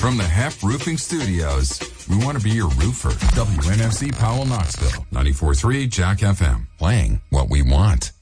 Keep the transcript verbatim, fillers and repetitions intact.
From the Hef Roofing Studios, we want to be your roofer. W N F C Powell, Knoxville. ninety-four point three Jack F M. Playing what we want.